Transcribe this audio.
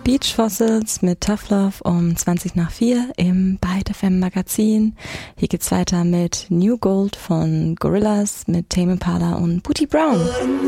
Beach Fossils mit Tough Love um 4:20 im Byte FM Magazin. Hier geht's weiter mit New Gold von Gorillaz mit Tame Impala und Booty Brown.